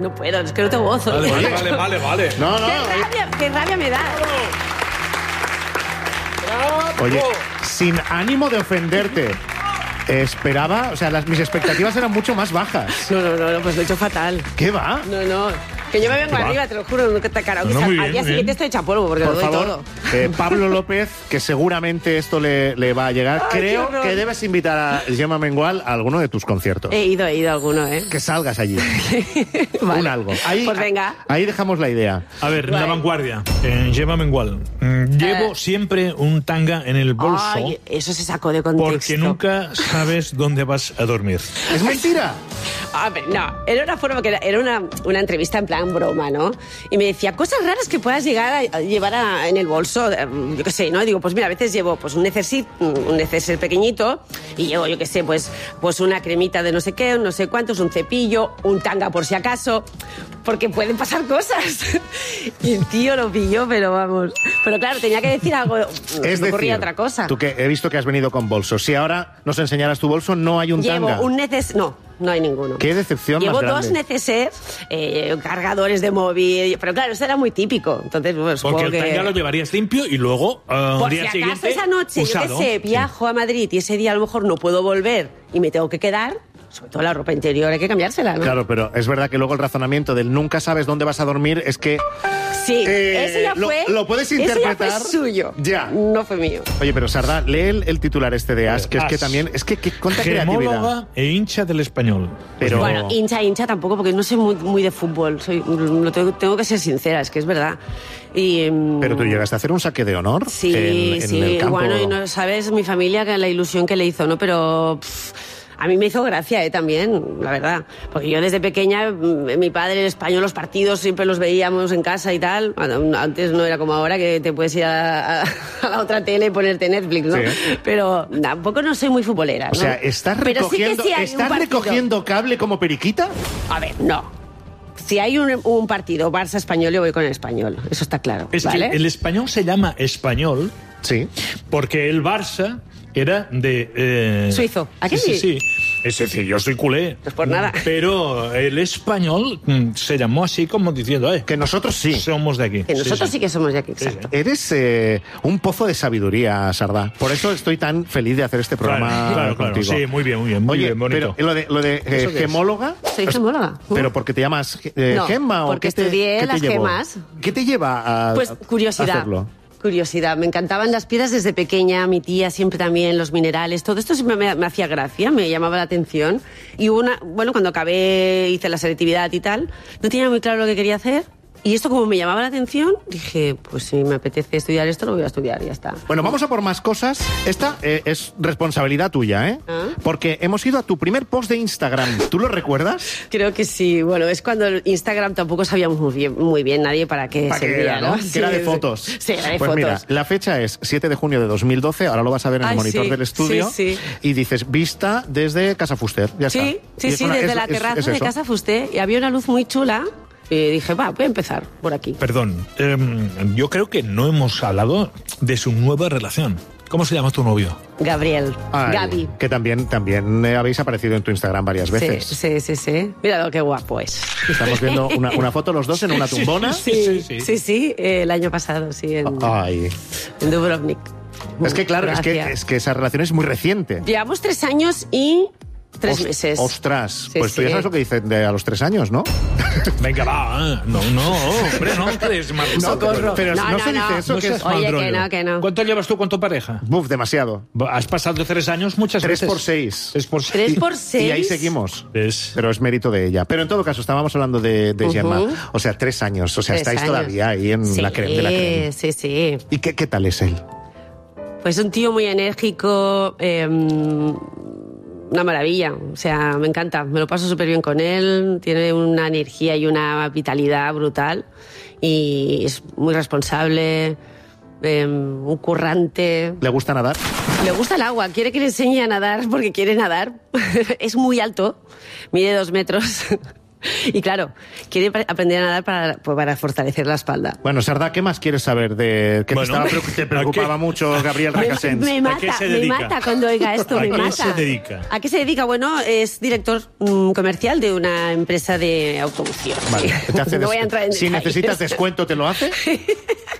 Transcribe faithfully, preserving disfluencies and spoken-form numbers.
no puedo, es que no tengo voz. Vale, vale, vale, vale, vale. No, no. ¡Qué rabia, qué rabia me da! Oye, sin ánimo de ofenderte, esperaba, o sea, las, mis expectativas eran mucho más bajas. No, no, no, pues lo he hecho fatal. ¿Qué va? No, no. Que yo me vengo arriba, te lo juro, nunca te karaoke. No, muy bien, al día muy siguiente bien. estoy hecha polvo porque Por lo doy favor, todo. eh, Pablo López, que seguramente esto le, le va a llegar. Ay, Creo qué horror. que debes invitar a Gemma Mengual a alguno de tus conciertos. He ido, he ido a alguno, ¿eh? Que salgas allí. Vale. Un algo. Ahí, Pues venga. Ahí dejamos la idea. A ver, Vale. la vanguardia. Eh, Gemma Mengual. Mm, Llevo Eh. siempre un tanga en el bolso Ay, eso se sacó de contexto. porque nunca sabes dónde vas a dormir. ¿Es mentira? A ver, no, era una forma que era, era una, una entrevista en plan broma, ¿no? Y me decía, cosas raras que puedas llegar a, a llevar a- en el bolso, eh, yo qué sé, ¿no? Y digo, pues mira, a veces llevo pues un neceser, un neceser pequeñito y llevo, yo qué sé, pues, pues una cremita de no sé qué, no sé cuántos, un cepillo, un tanga por si acaso, porque pueden pasar cosas. Y el tío lo pilló, pero vamos. Pero claro, tenía que decir algo, Es me ocurría decir, otra cosa. tú que he visto que has venido con bolso. Si ahora nos enseñaras tu bolso, no hay un Llevo tanga. un neces... No, no hay ninguno. Qué decepción Llevo más grande. dos neceser, eh, cargadores de móvil, pero claro, eso era muy típico. Entonces, bueno, supongo Porque el que... tanga lo llevarías limpio y luego uh, al Por día si acaso siguiente esa noche, usado. yo qué sé, viajo a Madrid y ese día a lo mejor no puedo volver y me tengo que quedar, sobre todo la ropa interior hay que cambiársela, ¿no? Claro, pero es verdad que luego el razonamiento del nunca sabes dónde vas a dormir es que... Sí, Eh, eso ya lo- fue... lo puedes Eso interpretar. ya fue suyo. Ya. No fue mío. Oye, pero Sardá, lee el, el titular este de As, que es que As. también... Es que, que cuánta creatividad. Gemóloga e hincha del Español. Pero- Bueno, hincha, hincha tampoco, porque no soy muy, muy de fútbol. Soy, lo tengo, tengo que ser sincera, es que es verdad. Y, mm, Pero tú llegaste a hacer un saque de honor Sí, en, en sí, el campo. bueno, y no sabes mi familia que la ilusión que le hizo, ¿no? Pero pff, a mí me hizo gracia, ¿eh? También, la verdad. Porque yo desde pequeña, mm, mi padre, el español, los partidos siempre los veíamos en casa y tal. Bueno, antes no era como ahora que te puedes ir a, a- a la otra tele y ponerte Netflix, ¿no? Sí. Pero tampoco no soy muy futbolera, O ¿no? sea, ¿estás Pero sí que recogiendo, sí hay un ¿estás partido. recogiendo cable como periquita? A ver, no. Si hay un, un partido Barça-Español, yo voy con el español. Eso está claro, Es ¿vale? que el español se llama español Sí. porque el Barça era de... eh, Suizo. ¿A qué sí? Sí, sí? sí. Es decir, yo soy culé. Pues por nada. Pero el español mm, se llamó así como diciendo, eh, Que nosotros sí. somos de aquí. Que nosotros sí, que somos de aquí, Sí, exacto. Eres eh, un pozo de sabiduría, Sardá. Por eso estoy tan feliz de hacer este programa Claro, claro, claro. contigo. Sí, muy bien, muy bien, muy Oye, bien, bonito. pero lo de, lo de eh, ¿Eso qué es? gemóloga... Soy gemóloga. ¿Pero porque te llamas eh, No, Gemma o porque qué te, estudié qué te las llevó? gemas. ¿Qué te lleva a, Pues a curiosidad. hacerlo? Curiosidad. Me encantaban las piedras desde pequeña, mi tía siempre también, los minerales, todo esto siempre me, me hacía gracia, me llamaba la atención. Y una, bueno, cuando acabé, hice la selectividad y tal, no tenía muy claro lo que quería hacer. Y esto como me llamaba la atención, dije, pues si me apetece estudiar esto, lo voy a estudiar y ya está. Bueno, vamos a por más cosas. Esta eh, es responsabilidad tuya, ¿eh? ¿Ah? Porque hemos ido a tu primer post de Instagram. ¿Tú lo recuerdas? Creo que sí. Bueno, es cuando el Instagram tampoco sabíamos muy bien, muy bien nadie para qué ¿Para qué servía, era, no? Sí, Que era de sí. fotos. Sí, era de pues fotos. mira, la fecha es siete de junio de dos mil doce, ahora lo vas a ver en el Ay, monitor sí, del estudio. sí, sí. Y dices, vista desde Casa Fuster, ya Sí, está. sí, Y es sí, una- desde es- la es- terraza es de eso. Casa Fusté y había una luz muy chula y dije, va, voy a empezar por aquí. Perdón, em, yo creo que no hemos hablado de su nueva relación. ¿Cómo se llama tu novio? Gabriel, Ay, Gaby. que también, también eh, habéis aparecido en tu Instagram varias Sí, veces. sí, sí, sí. Mira lo que guapo es. Estamos viendo una, una foto los dos en una tumbona. Sí, sí, sí. Sí, sí, eh, el año pasado, sí, en, Ay. en Dubrovnik. Es que claro, es que, Gracias. es que esa relación es muy reciente. Llevamos tres años y tres Os- meses. Ostras, Sí, pues tú ya sí. sabes lo que dicen de a los tres años, ¿no? Venga, va. eh. No, no, hombre, no crees más. Socorro. pero no, no no, se dice no. eso, No que seas es- mal Oye, que rollo. no, que no. ¿Cuánto llevas tú con tu pareja? Buf, demasiado. Has pasado tres años muchas Tres veces. por seis. Tres por Tres seis. por Y seis. ahí seguimos. Es- Pero es mérito de ella. Pero en todo caso, estábamos hablando de, de Ujú. Gemma. O sea, tres años. O sea, Tres estáis años. todavía ahí en Sí, la creme de la creme. Sí, sí. ¿Y qué, qué tal es él? Pues un tío muy enérgico, eh, una maravilla. O sea, me encanta. Me lo paso súper bien con él. Tiene una energía y una vitalidad brutal. Y es muy responsable, eh, un currante. ¿Le gusta nadar? Le gusta el agua. Quiere que le enseñe a nadar porque quiere nadar. Es muy alto. Mide dos metros. Y claro, quiere aprender a nadar para, para fortalecer la espalda. Bueno, Sardá, ¿qué más quieres saber de que bueno, te, estaba, te preocupaba mucho Gabriel Recasens? Me, me mata, me mata cuando oiga esto, ¿A me qué mata. se dedica? ¿A qué se dedica? Bueno, es director mm, comercial de una empresa de automoción. Vale, Sí. te hace No voy a entrar en si detalles. necesitas descuento, ¿te lo hace?